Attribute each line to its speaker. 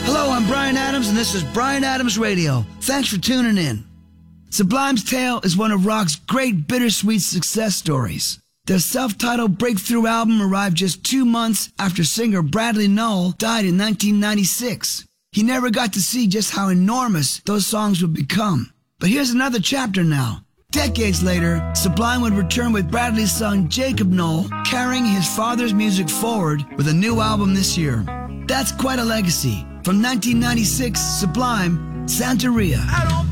Speaker 1: Hello, I'm Bryan Adams, and this is Bryan Adams Radio. Thanks for tuning in. Sublime's tale is one of rock's great bittersweet success stories. Their self-titled breakthrough album arrived just 2 months after singer Bradley Nowell died in 1996. He never got to see just how enormous those songs would become. But here's another chapter now. Decades later, Sublime would return with Bradley's son Jacob Nowell, carrying his father's music forward with a new album this year. That's quite a legacy. From 1996, Sublime, Santeria.